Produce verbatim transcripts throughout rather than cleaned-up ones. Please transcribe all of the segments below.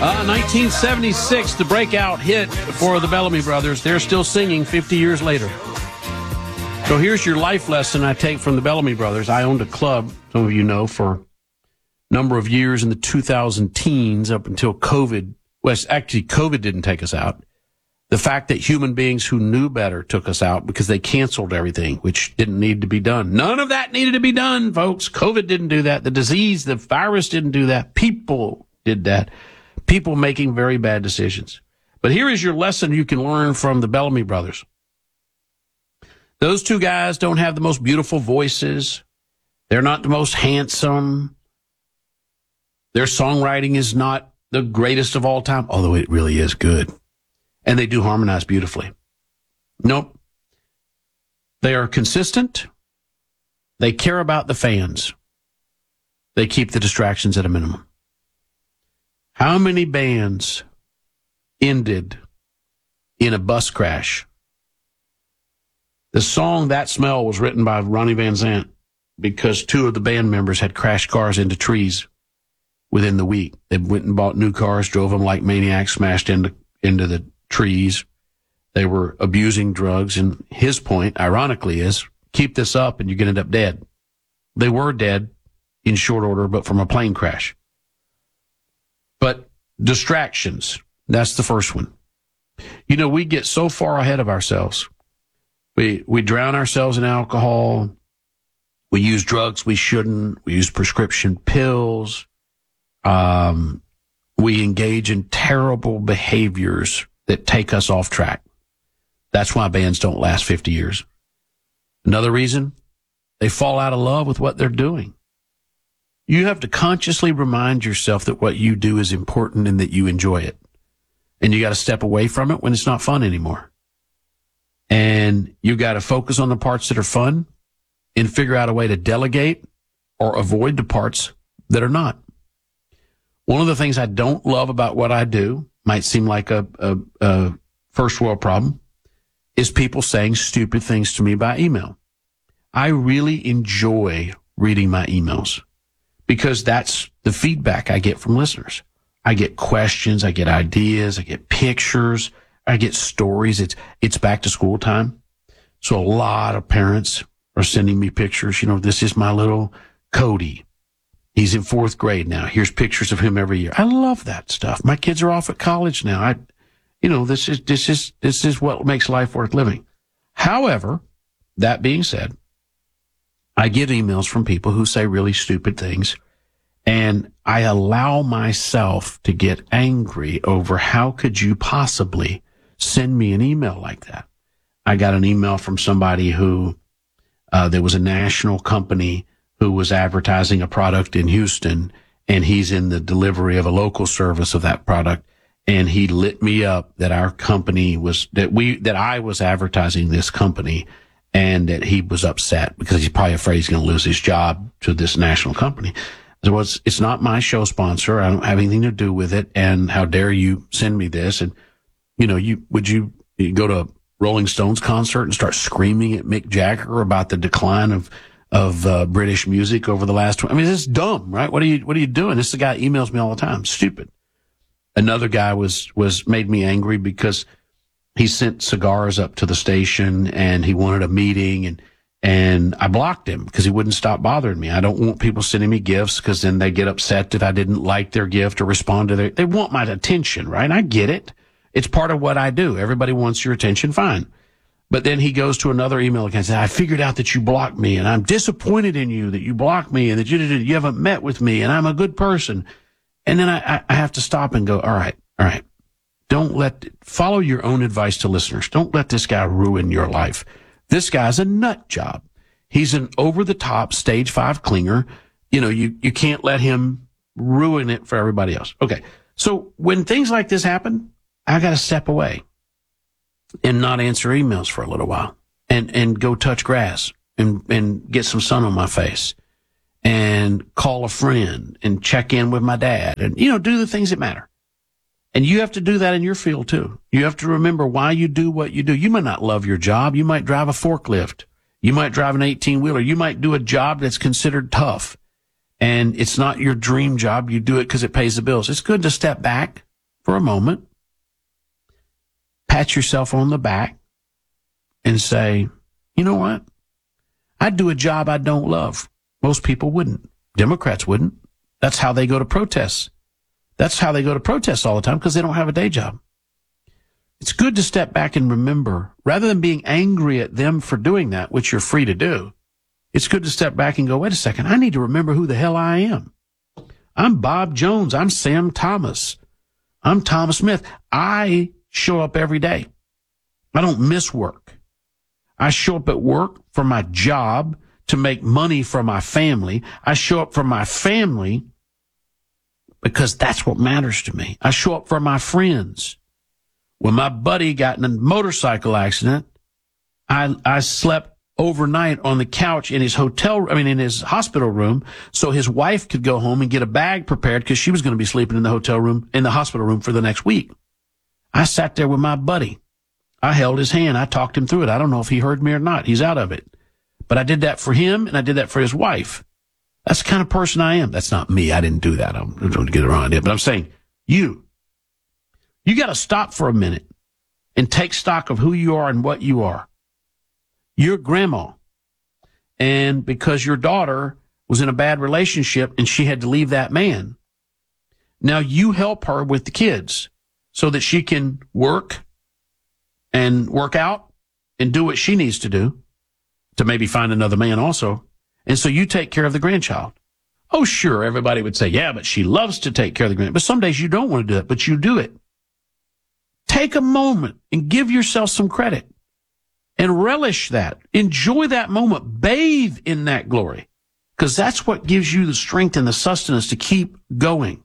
Uh, nineteen seventy-six, the breakout hit for the Bellamy Brothers. They're still singing fifty years later. So here's your life lesson I take from the Bellamy Brothers. I owned a club, some of you know, for a number of years in the two thousand teens up until COVID. Well, actually, COVID didn't take us out. The fact that human beings who knew better took us out because they canceled everything, which didn't need to be done. None of that needed to be done, folks. COVID didn't do that. The disease, the virus didn't do that. People did that. People making very bad decisions. But here is your lesson you can learn from the Bellamy Brothers. Those two guys don't have the most beautiful voices. They're not the most handsome. Their songwriting is not the greatest of all time, although it really is good. And they do harmonize beautifully. Nope. They are consistent. They care about the fans. They keep the distractions at a minimum. How many bands ended in a bus crash? The song That Smell was written by Ronnie Van Zant because two of the band members had crashed cars into trees within the week. They went and bought new cars, drove them like maniacs, smashed into, into the trees. They were abusing drugs. And his point, ironically, is keep this up and you're going to end up dead. They were dead in short order, but from a plane crash. But distractions, that's the first one. You know, we get so far ahead of ourselves. We we drown ourselves in alcohol. We use drugs we shouldn't. We use prescription pills. Um, we engage in terrible behaviors that take us off track. That's why bands don't last fifty years. Another reason, they fall out of love with what they're doing. You have to consciously remind yourself that what you do is important and that you enjoy it. And you got to step away from it when it's not fun anymore. And you got to focus on the parts that are fun and figure out a way to delegate or avoid the parts that are not. One of the things I don't love about what I do, might seem like a, a, a first world problem, is people saying stupid things to me by email. I really enjoy reading my emails, because that's the feedback I get from listeners. I get questions, I get ideas, I get pictures, I get stories. It's it's back to school time. So a lot of parents are sending me pictures. You know, this is my little Cody. He's in fourth grade now. Here's pictures of him every year. I love that stuff. My kids are off at college now. I, you know, this is this is this is what makes life worth living. However, that being said, I get emails from people who say really stupid things, and I allow myself to get angry over how could you possibly send me an email like that. I got an email from somebody who, uh, there was a national company who was advertising a product in Houston, and he's in the delivery of a local service of that product. And he lit me up that our company was, that we, that I was advertising this company, and that he was upset because he's probably afraid he's going to lose his job to this national company. So it's, it's not my show sponsor. I don't have anything to do with it. And how dare you send me this? And, you know, you, would you, you go to a Rolling Stones concert and start screaming at Mick Jagger about the decline of, of, uh, British music over the last, I mean, this is dumb, right? What are you, what are you doing? This is the guy emails me all the time. Stupid. Another guy was, was made me angry because he sent cigars up to the station and he wanted a meeting, and, and I blocked him because he wouldn't stop bothering me. I don't want people sending me gifts because then they get upset if I didn't like their gift or respond to their, they want my attention, right? I get it. It's part of what I do. Everybody wants your attention. Fine. But then he goes to another email account and says, I figured out that you blocked me, and I'm disappointed in you that you blocked me and that you didn't, you haven't met with me, and I'm a good person. And then I, I have to stop and go, all right, all right. Don't let, follow your own advice to listeners. Don't let this guy ruin your life. This guy's a nut job. He's an over-the-top stage five clinger. You know, you, you can't let him ruin it for everybody else. Okay. So when things like this happen, I got to step away and not answer emails for a little while, and, and go touch grass and, and get some sun on my face and call a friend and check in with my dad and, you know, do the things that matter. And you have to do that in your field too. You have to remember why you do what you do. You might not love your job. You might drive a forklift. You might drive an eighteen wheeler. You might do a job that's considered tough, and it's not your dream job. You do it because it pays the bills. It's good to step back for a moment, pat yourself on the back, and say, you know what? I'd do a job I don't love. Most people wouldn't. Democrats wouldn't. That's how they go to protests. That's how they go to protests all the time, because they don't have a day job. It's good to step back and remember, rather than being angry at them for doing that, which you're free to do, it's good to step back and go, wait a second, I need to remember who the hell I am. I'm Bob Jones. I'm Sam Thomas. I'm Tom Smith. I show up every day. I don't miss work. I show up at work for my job to make money for my family. I show up for my family because that's what matters to me. I show up for my friends. When my buddy got in a motorcycle accident, I, I slept overnight on the couch in his hotel, I mean, in his hospital room, so his wife could go home and get a bag prepared because she was going to be sleeping in the hotel room, in the hospital room for the next week. I sat there with my buddy. I held his hand. I talked him through it. I don't know if he heard me or not. He's out of it. But I did that for him, and I did that for his wife. That's the kind of person I am. That's not me. I didn't do that. I'm going to get around it. But I'm saying, you, you got to stop for a minute and take stock of who you are and what you are. You're grandma. And because your daughter was in a bad relationship and she had to leave that man, now you help her with the kids so that she can work and work out and do what she needs to do to maybe find another man also. And so you take care of the grandchild. Oh, sure, everybody would say, yeah, but she loves to take care of the grandchild. But some days you don't want to do it, but you do it. Take a moment and give yourself some credit and relish that. Enjoy that moment. Bathe in that glory, because that's what gives you the strength and the sustenance to keep going.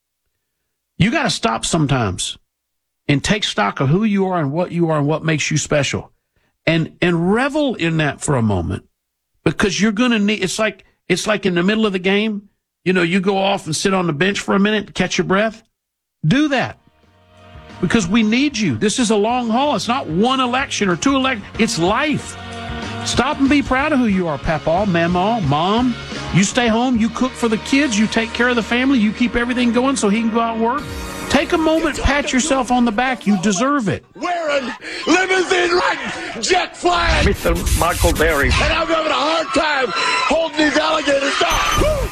You got to stop sometimes and take stock of who you are and what you are and what makes you special, and and revel in that for a moment, because you're going to need, it's like, it's like in the middle of the game, you know, you go off and sit on the bench for a minute to catch your breath. Do that, because we need you. This is a long haul. It's not one election or two elections. It's life. Stop and be proud of who you are, Papa, Mama, Mom. You stay home, you cook for the kids, you take care of the family, you keep everything going so he can go out and work. Take a moment, pat yourself on the back. You deserve it. Wearing limousine riding jet flying, Mister Michael Berry. And I'm having a hard time holding these alligators down. Woo!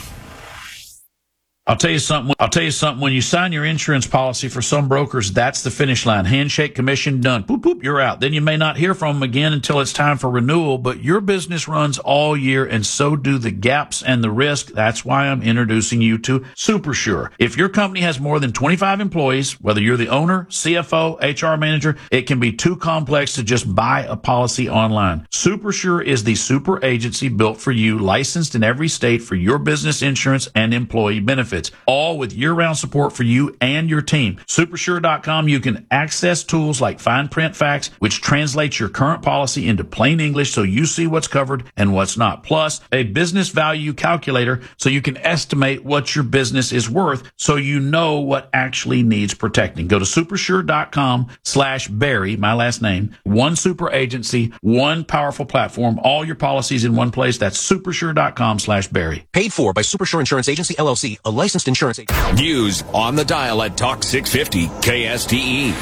I'll tell you something. I'll tell you something. When you sign your insurance policy for some brokers, that's the finish line. Handshake, commission, done. Boop, boop, you're out. Then you may not hear from them again until it's time for renewal, but your business runs all year, and so do the gaps and the risk. That's why I'm introducing you to SuperSure. If your company has more than twenty-five employees, whether you're the owner, C F O, H R manager, it can be too complex to just buy a policy online. SuperSure is the super agency built for you, licensed in every state for your business insurance and employee benefits. All with year-round support for you and your team. Supersure dot com, you can access tools like fine print facts, which translates your current policy into plain English so you see what's covered and what's not. Plus, a business value calculator so you can estimate what your business is worth so you know what actually needs protecting. Go to supersure dot com slash Barry, my last name. One super agency, one powerful platform, all your policies in one place. That's supersure dot com slash Barry. Paid for by Supersure Insurance Agency, L L C, a licensed insurance agent. News on the dial at Talk six fifty K S T E.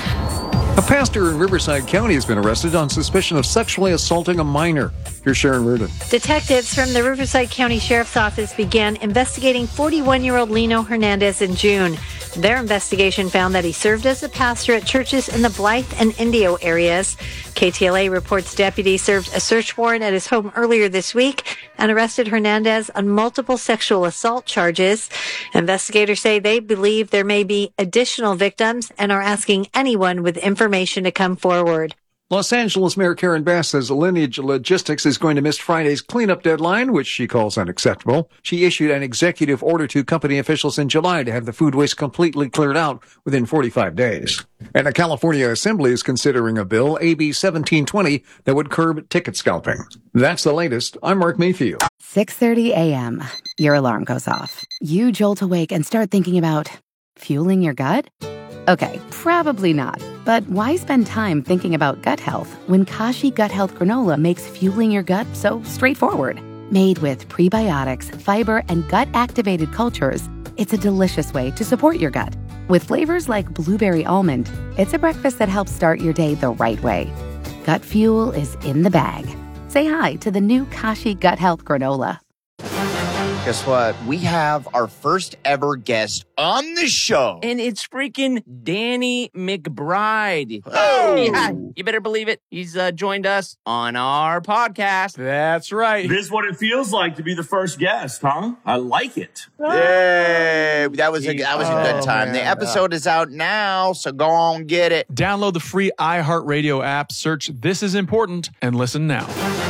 A pastor in Riverside County has been arrested on suspicion of sexually assaulting a minor. Here's Sharon Reardon. Detectives from the Riverside County Sheriff's Office began investigating forty-one-year-old Lino Hernandez in June. Their investigation found that he served as a pastor at churches in the Blythe and Indio areas. K T L A reports deputies served a search warrant at his home earlier this week and arrested Hernandez on multiple sexual assault charges. Investigators say they believe there may be additional victims and are asking anyone with information to come forward. Los Angeles Mayor Karen Bass says Lineage Logistics is going to miss Friday's cleanup deadline, which she calls unacceptable. She issued an executive order to company officials in July to have the food waste completely cleared out within forty-five days. And the California Assembly is considering a bill, A B seventeen twenty, that would curb ticket scalping. That's the latest. I'm Mark Mayfield. six thirty a.m. Your alarm goes off. You jolt awake and start thinking about fueling your gut? Okay, probably not. But why spend time thinking about gut health when Kashi Gut Health Granola makes fueling your gut so straightforward? Made with prebiotics, fiber, and gut-activated cultures, it's a delicious way to support your gut. With flavors like blueberry almond, it's a breakfast that helps start your day the right way. Gut Fuel is in the bag. Say hi to the new Kashi Gut Health Granola. Guess what? We have our first ever guest on the show. And it's freaking Danny McBride. Oh! Yeah, you better believe it. He's uh, joined us on our podcast. That's right. This is what it feels like to be the first guest, huh? I like it. Yay! That was a, that was a good Oh, time. man. The episode is out now, so go on get it. Download the free iHeartRadio app, search This Is Important, and listen now.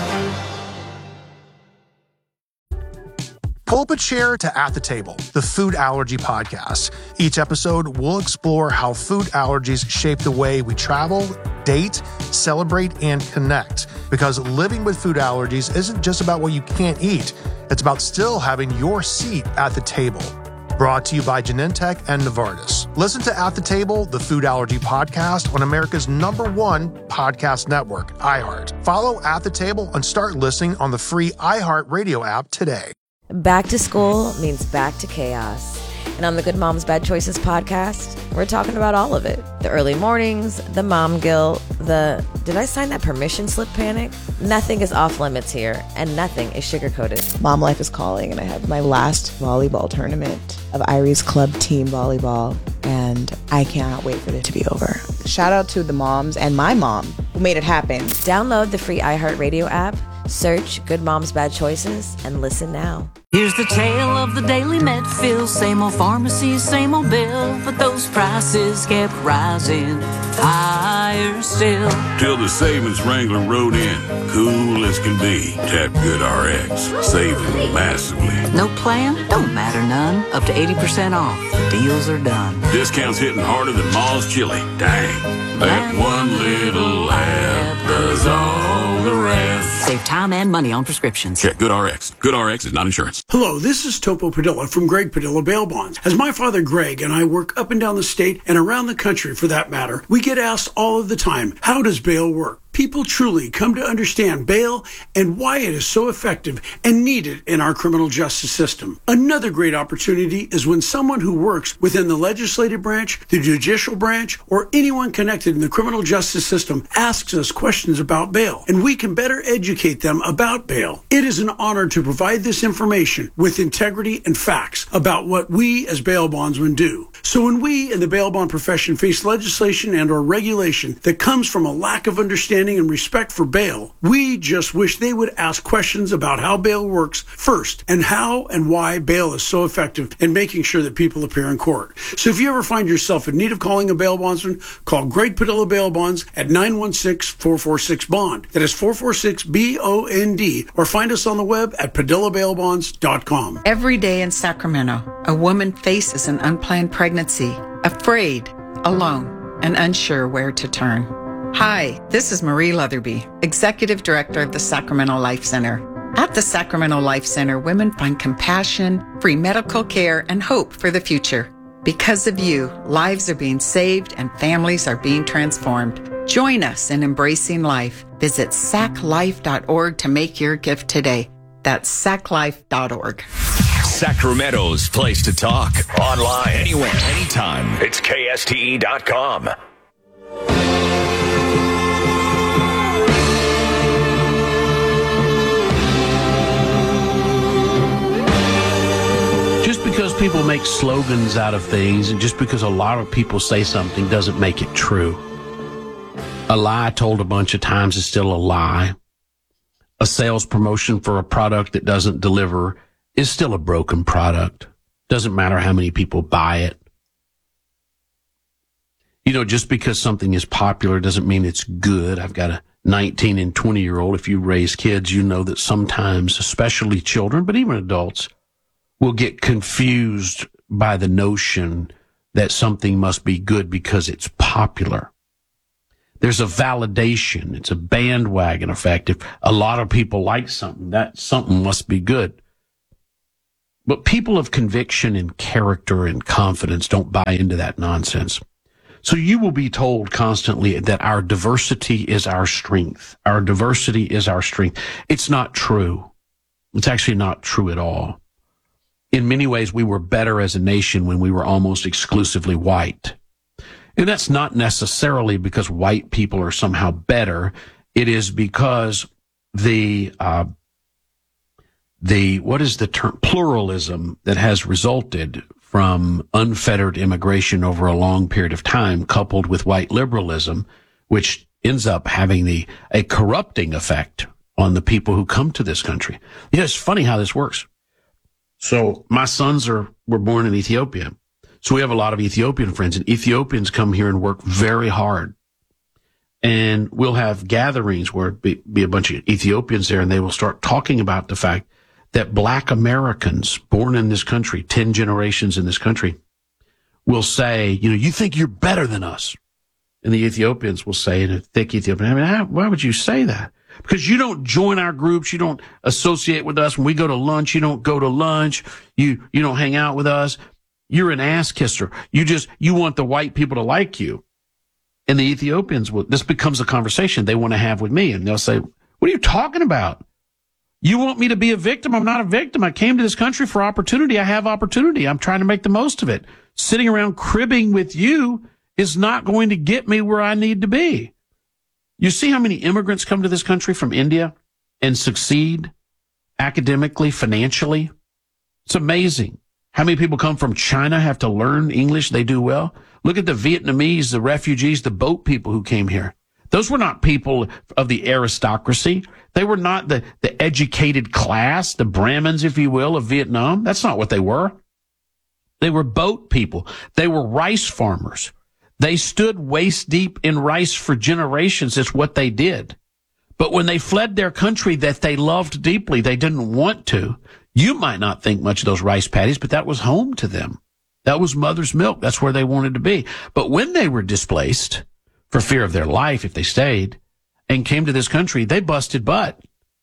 Pull up a chair to At the Table, the food allergy podcast. Each episode, we'll explore how food allergies shape the way we travel, date, celebrate, and connect. Because living with food allergies isn't just about what you can't eat. It's about still having your seat at the table. Brought to you by Genentech and Novartis. Listen to At the Table, the food allergy podcast on America's number one podcast network, iHeart. Follow At the Table and start listening on the free iHeartRadio app today. Back to school means back to chaos. And on the Good Moms Bad Choices podcast, we're talking about all of it. The early mornings, the mom guilt, the did I sign that permission slip panic? Nothing is off limits here, and nothing is sugar-coated. Mom life is calling, and I have my last volleyball tournament of Irie's club team volleyball, and I cannot wait for it to be over. Shout out to the moms and my mom who made it happen. Download the free iHeartRadio app, search Good Moms Bad Choices, and listen now. Here's the tale of the daily Medfill. Same old pharmacy, same old bill, but those prices kept rising higher still. Till the savings Wrangler rode in, cool as can be. Tap Good R X, saving massively. No plan? Don't matter none. Up to eighty percent off. The deals are done. Discounts hitting harder than Ma's chili. Dang. That one little app does all the rest. Save time and money on prescriptions. Check Good R X. Good R X is not insurance. Hello, this is Topo Padilla from Greg Padilla Bail Bonds. As my father Greg and I work up and down the state and around the country for that matter, we get asked all of the time, how does bail work? People truly come to understand bail and why it is so effective and needed in our criminal justice system. Another great opportunity is when someone who works within the legislative branch, the judicial branch, or anyone connected in the criminal justice system asks us questions about bail, and we can better educate them about bail. It is an honor to provide this information with integrity and facts about what we as bail bondsmen do. So when we in the bail bond profession face legislation and or regulation that comes from a lack of understanding and respect for bail, we just wish they would ask questions about how bail works first and how and why bail is so effective in making sure that people appear in court. So if you ever find yourself in need of calling a bail bondsman, call Greg Padilla Bail Bonds at nine one six, four four six, BOND. That is four four six, B O N D, or find us on the web at padilla bail bonds dot com. Every day in Sacramento, a woman faces an unplanned pregnancy, afraid, alone, and unsure where to turn. Hi, this is Marie Leatherby, Executive Director of the Sacramento Life Center. At the Sacramento Life Center, women find compassion, free medical care, and hope for the future. Because of you, lives are being saved and families are being transformed. Join us in embracing life. Visit sac life dot org to make your gift today. That's sac life dot org. Sacramento's place to talk. Online, anywhere, anytime. It's K S T E dot com. Just because people make slogans out of things and just because a lot of people say something doesn't make it true. A lie told a bunch of times is still a lie. A sales promotion for a product that doesn't deliver is still a broken product. Doesn't matter how many people buy it. You know, just because something is popular doesn't mean it's good. I've got a nineteen and twenty year old. If you raise kids, you know that sometimes, especially children, but even adults, will get confused by the notion that something must be good because it's popular. There's a validation. It's a bandwagon effect. If a lot of people like something, that something must be good. But people of conviction and character and confidence don't buy into that nonsense. So you will be told constantly that our diversity is our strength. Our diversity is our strength. It's not true. It's actually not true at all. in many ways, we were better as a nation when we were almost exclusively white. And that's not necessarily because white people are somehow better. It is because the, uh, the, what is the term, pluralism that has resulted from unfettered immigration over a long period of time, coupled with white liberalism, which ends up having the, a corrupting effect on the people who come to this country. Yeah, it's funny how this works. So my sons are, were born in Ethiopia. So we have a lot of Ethiopian friends, and Ethiopians come here and work very hard. And we'll have gatherings where it be, be a bunch of Ethiopians there, and they will start talking about the fact that black Americans born in this country, ten generations in this country, will say, you know, you think you're better than us. And the Ethiopians will say in a thick Ethiopian, I mean, how, why would you say that? Because you don't join our groups, you don't associate with us. When we go to lunch, you don't go to lunch, you you don't hang out with us. You're an ass kisser. You just, you want the white people to like you. And the Ethiopians will, this becomes a conversation they want to have with me. And they'll say, what are you talking about? You want me to be a victim? I'm not a victim. I came to this country for opportunity. I have opportunity. I'm trying to make the most of it. Sitting around cribbing with you is not going to get me where I need to be. You see how many immigrants come to this country from India and succeed academically, financially? It's amazing. How many people come from China, have to learn English, they do well? Look at the Vietnamese, the refugees, the boat people who came here. Those were not people of the aristocracy. They were not the, the educated class, the Brahmins, if you will, of Vietnam. That's not what they were. They were boat people. They were rice farmers. They stood waist deep in rice for generations. It's what they did. But when they fled their country that they loved deeply, they didn't want to. You might not think much of those rice paddies, but that was home to them. That was mother's milk. That's where they wanted to be. But when they were displaced for fear of their life, if they stayed, and came to this country, they busted butt.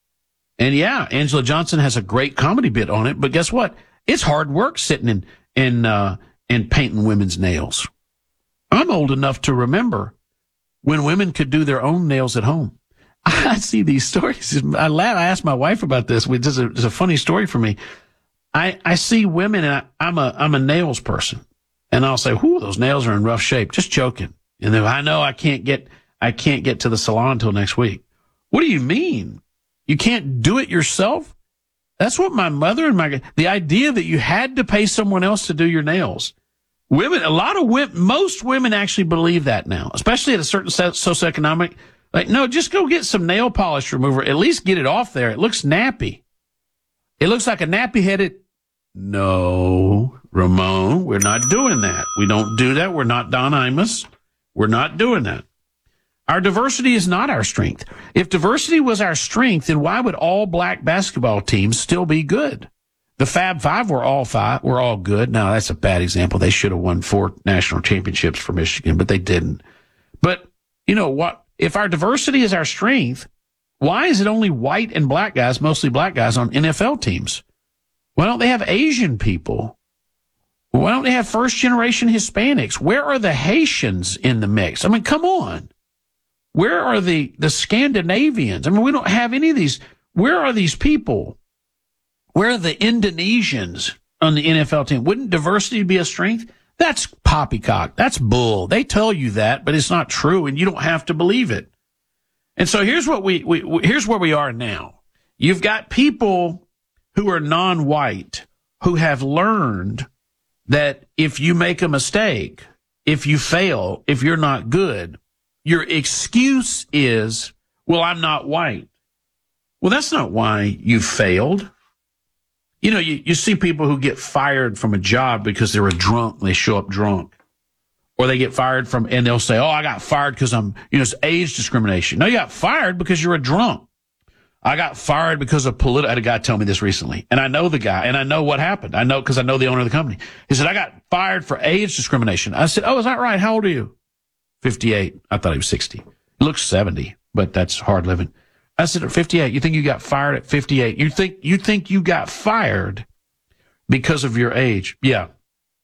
And yeah, Angela Johnson has a great comedy bit on it, but guess what? It's hard work sitting in, in, uh, and painting women's nails. I'm old enough to remember when women could do their own nails at home. I see these stories. I laugh. I asked my wife about this. It's a, it's a funny story for me. I, I see women, and I, I'm a I'm a nails person, and I'll say, "Whoo, those nails are in rough shape." Just joking. And then I know I can't get I can't get to the salon until next week. What do you mean? You can't do it yourself? That's what my mother and my the idea that you had to pay someone else to do your nails. Women, a lot of women, most women actually believe that now, especially at a certain socioeconomic. Like, no, just go get some nail polish remover. At least get it off there. It looks nappy. It looks like a nappy-headed. No, Ramon, we're not doing that. We don't do that. We're not Don Imus. We're not doing that. Our diversity is not our strength. If diversity was our strength, then why would all black basketball teams still be good? The Fab Five were all five, were all good. Now, that's a bad example. They should have won four national championships for Michigan, but they didn't. But, you know what? If our diversity is our strength, why is it only white and black guys, mostly black guys, on N F L teams? Why don't they have Asian people? Why don't they have first-generation Hispanics? Where are the Haitians in the mix? I mean, come on. Where are the, the Scandinavians? I mean, we don't have any of these. Where are these people? Where are the Indonesians on the N F L team? Wouldn't diversity be a strength? That's poppycock. That's bull. They tell you that, but it's not true, and you don't have to believe it. And so here's what we, we here's where we are now. You've got people who are non-white who have learned that if you make a mistake, if you fail, if you're not good, your excuse is, well, I'm not white. Well, that's not why you failed. You know, you, you see people who get fired from a job because they're a drunk. They show up drunk. Or they get fired from, and they'll say, oh, I got fired because I'm, you know, it's age discrimination. No, you got fired because you're a drunk. I got fired because of political, I had a guy tell me this recently, and I know the guy, and I know what happened. I know because I know the owner of the company. He said, I got fired for age discrimination. I said, oh, is that right? How old are you? fifty-eight. I thought he was sixty. He looks seventy, but that's hard living. I said, at fifty-eight, you think you got fired at fifty-eight? You think, you think you got fired because of your age? Yeah.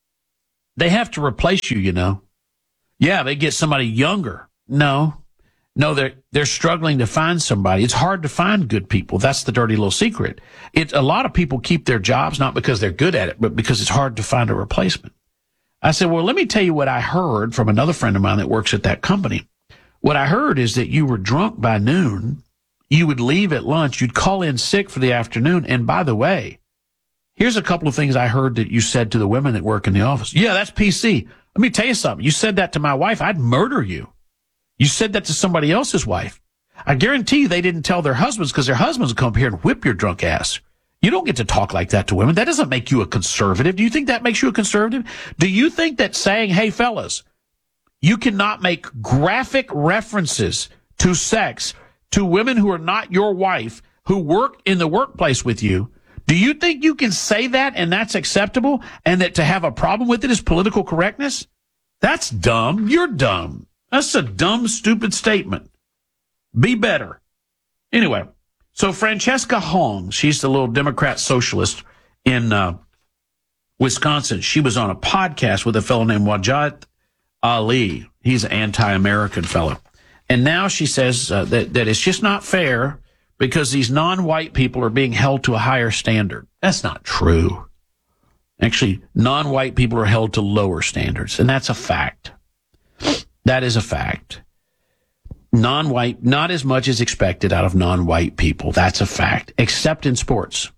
They have to replace you, you know. Yeah, they get somebody younger. No. No, they're, they're struggling to find somebody. It's hard to find good people. That's the dirty little secret. It, a lot of people keep their jobs not because they're good at it, but because it's hard to find a replacement. I said, well, let me tell you what I heard from another friend of mine that works at that company. What I heard is that you were drunk by noon. You would leave at lunch. You'd call in sick for the afternoon. And by the way, here's a couple of things I heard that you said to the women that work in the office. Yeah, that's P C. Let me tell you something. You said that to my wife, I'd murder you. You said that to somebody else's wife. I guarantee you they didn't tell their husbands because their husbands would come up here and whip your drunk ass. You don't get to talk like that to women. That doesn't make you a conservative. Do you think that makes you a conservative? Do you think that saying, hey, fellas, you cannot make graphic references to sex to women who are not your wife, who work in the workplace with you? Do you think you can say that and that's acceptable, and that to have a problem with it is political correctness? That's dumb. You're dumb. That's a dumb, stupid statement. Be better. Anyway, so Francesca Hong, she's the little Democrat socialist in uh, Wisconsin. She was on a podcast with a fellow named Wajid Ali. He's an anti-American fellow. And now she says uh, that, that it's just not fair because these non-white people are being held to a higher standard. That's not true. Actually, non-white people are held to lower standards, and that's a fact. That is a fact. Non-white, not as much as expected out of non-white people. That's a fact, except in sports.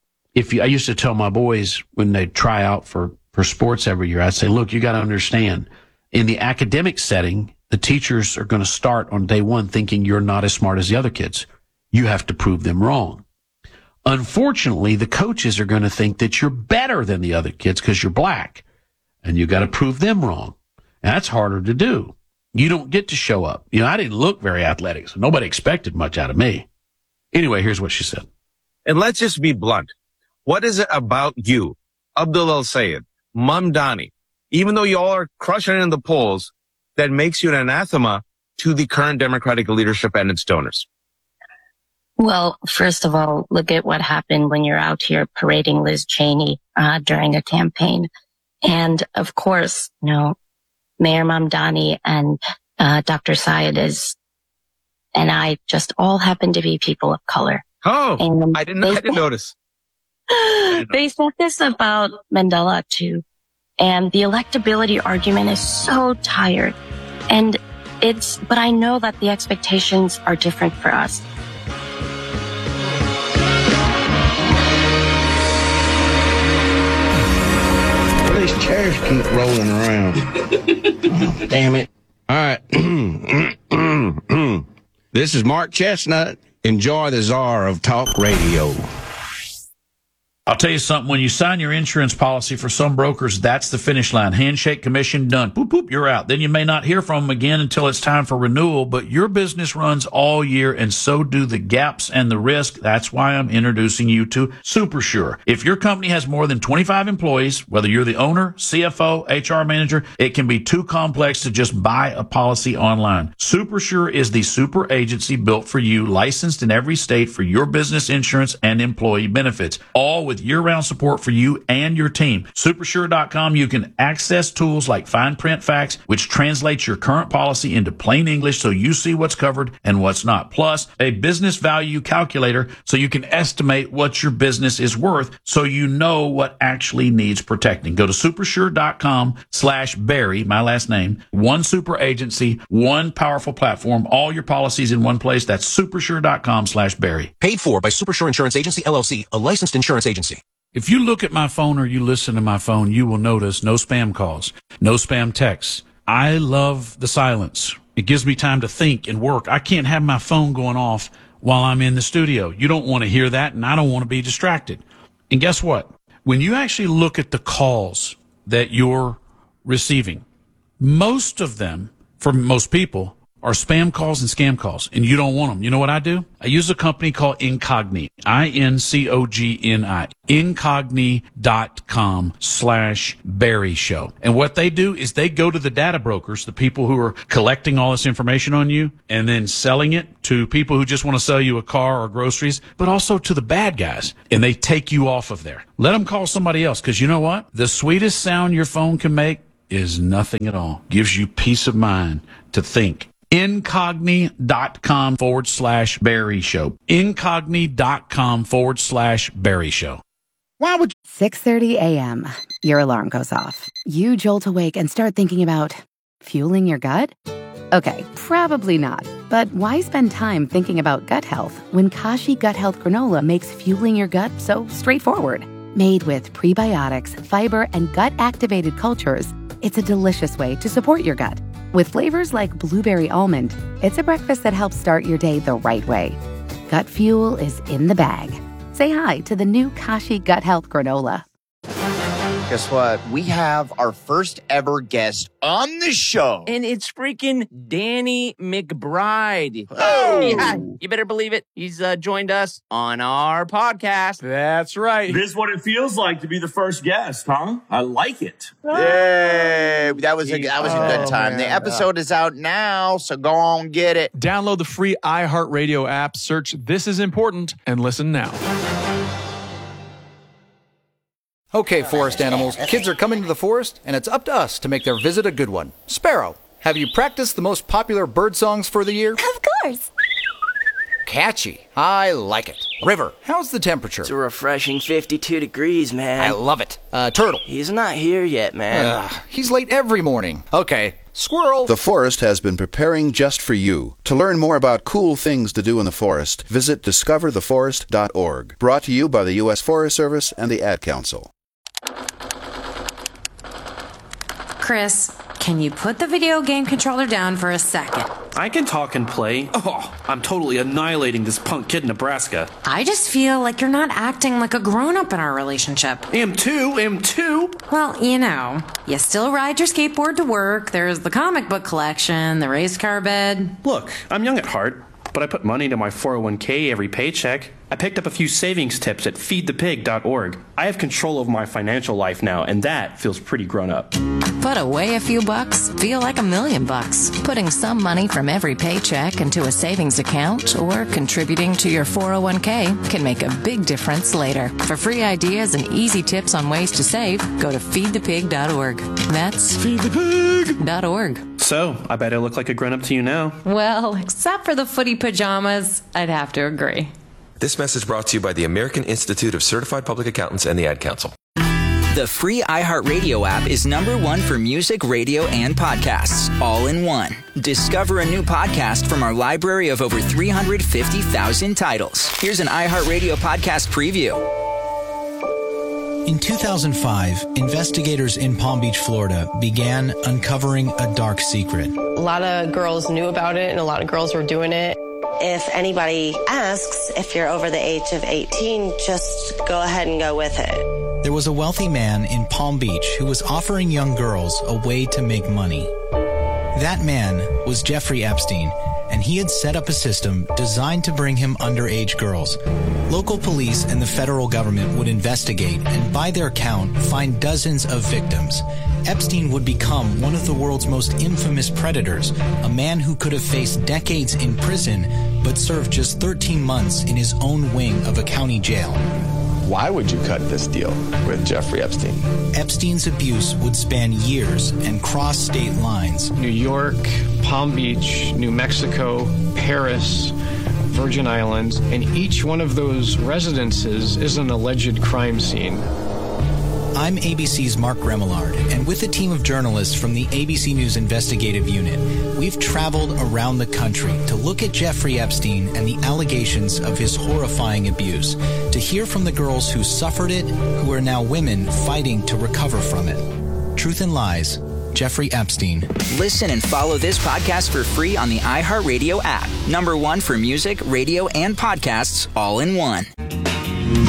If you, I used to tell my boys when they try out for, for sports every year, I'd say, look, you got to understand, in the academic setting, the teachers are going to start on day one thinking you're not as smart as the other kids. You have to prove them wrong. Unfortunately, the coaches are going to think that you're better than the other kids because you're black, and you got to prove them wrong. And that's harder to do. You don't get to show up. You know, I didn't look very athletic, so nobody expected much out of me. Anyway, here's what she said. And let's just be blunt. What is it about you, Abdul El-Sayed, Mamdani, even though you all are crushing it in the polls, that makes you an anathema to the current Democratic leadership and its donors? Well, first of all, look at what happened when you're out here parading Liz Cheney uh, during a campaign. And of course, you know, Mayor Mamdani and uh, Doctor Syed is, and I just all happen to be people of color. Oh, and I didn't, I didn't notice. They said this about Mandela too. And the electability argument is so tired. And it's, but I know that the expectations are different for us. These chairs keep rolling around. Oh, damn it. All right. This is Mark Chestnut. Enjoy the czar of talk radio. I'll tell you something. When you sign your insurance policy for some brokers, that's the finish line. Handshake, commission, done. Boop, boop, you're out. Then you may not hear from them again until it's time for renewal, but your business runs all year, and so do the gaps and the risk. That's why I'm introducing you to SuperSure. If your company has more than twenty-five employees, whether you're the owner, C F O, H R manager, it can be too complex to just buy a policy online. SuperSure is the super agency built for you, licensed in every state for your business insurance and employee benefits, all with year-round support for you and your team. Supersure dot com, you can access tools like Fine Print Facts, which translates your current policy into plain English so you see what's covered and what's not. Plus, a business value calculator so you can estimate what your business is worth so you know what actually needs protecting. Go to Supersure dot com slash Barry, my last name. One super agency, one powerful platform, all your policies in one place. That's Supersure dot com slash Barry. Paid for by Supersure Insurance Agency, L L C, a licensed insurance agency. If you look at my phone or you listen to my phone, you will notice no spam calls, no spam texts. I love the silence. It gives me time to think and work. I can't have my phone going off while I'm in the studio. You don't want to hear that, and I don't want to be distracted. And guess what? When you actually look at the calls that you're receiving, most of them, for most people, are spam calls and scam calls, and you don't want them. You know what I do? I use a company called Incogni, I N C O G N I, incogni dot com slash Barry Show. And what they do is they go to the data brokers, the people who are collecting all this information on you, and then selling it to people who just want to sell you a car or groceries, but also to the bad guys, and they take you off of there. Let them call somebody else, because you know what? The sweetest sound your phone can make is nothing at all. Gives you peace of mind to think Incogni.com forward slash Barry Show. Incogni.com forward slash Barry Show. Why would six thirty a.m. Your alarm goes off. You jolt awake and start thinking about fueling your gut? Okay, probably not. But why spend time thinking about gut health when Kashi Gut Health Granola makes fueling your gut so straightforward? Made with prebiotics, fiber, and gut-activated cultures, it's a delicious way to support your gut. With flavors like blueberry almond, it's a breakfast that helps start your day the right way. Gut fuel is in the bag. Say hi to the new Kashi Gut Health Granola. Guess what? We have our first ever guest on the show. And it's freaking Danny McBride. Oh! Yeah, you better believe it. He's uh, joined us on our podcast. That's right. This is what it feels like to be the first guest, huh? I like it. Yay! That was a, that was a good Oh, time. man. The episode is out now, so go on, get it. Download the free iHeartRadio app, search This Is Important, and listen now. Okay, forest animals, kids are coming to the forest, and it's up to us to make their visit a good one. Sparrow, have you practiced the most popular bird songs for the year? Of course. Catchy. I like it. River, how's the temperature? It's a refreshing fifty-two degrees, man. I love it. Uh, Turtle. He's not here yet, man. Ugh, he's late every morning. Okay. Squirrel. The forest has been preparing just for you. To learn more about cool things to do in the forest, visit discover the forest dot org. Brought to you by the U S Forest Service and the Ad Council. Chris, can you put the video game controller down for a second? I can talk and play. Oh, I'm totally annihilating this punk kid in Nebraska. I just feel like you're not acting like a grown-up in our relationship. Am too, am too. Well, you know, you still ride your skateboard to work, there's the comic book collection, the race car bed. Look, I'm young at heart, but I put money into my four oh one k every paycheck. I picked up a few savings tips at feed the pig dot org. I have control over my financial life now, and that feels pretty grown up. Put away a few bucks, feel like a million bucks. Putting some money from every paycheck into a savings account or contributing to your four oh one k can make a big difference later. For free ideas and easy tips on ways to save, go to feed the pig dot org. That's feed the pig dot org. So, I bet I look like a grown up to you now. Well, except for the footy pajamas, I'd have to agree. This message brought to you by the American Institute of Certified Public Accountants and the Ad Council. The free iHeartRadio app is number one for music, radio, and podcasts, all in one. Discover a new podcast from our library of over three hundred fifty thousand titles. Here's an iHeartRadio podcast preview. In two thousand five, investigators in Palm Beach, Florida began uncovering a dark secret. A lot of girls knew about it, and a lot of girls were doing it. If anybody asks if you're over the age of eighteen, just go ahead and go with it. There was a wealthy man in Palm Beach who was offering young girls a way to make money. That man was Jeffrey Epstein, and he had set up a system designed to bring him underage girls. Local police and the federal government would investigate and, by their count, find dozens of victims. Epstein would become one of the world's most infamous predators, a man who could have faced decades in prison but served just thirteen months in his own wing of a county jail. Why would you cut this deal with Jeffrey Epstein? Epstein's abuse would span years and cross state lines. New York, Palm Beach, New Mexico, Paris, Virgin Islands, and each one of those residences is an alleged crime scene. I'm A B C's Mark Remillard, and with a team of journalists from the A B C News Investigative Unit, we've traveled around the country to look at Jeffrey Epstein and the allegations of his horrifying abuse, to hear from the girls who suffered it, who are now women fighting to recover from it. Truth and Lies, Jeffrey Epstein. Listen and follow this podcast for free on the iHeartRadio app. Number one for music, radio, and podcasts, all in one.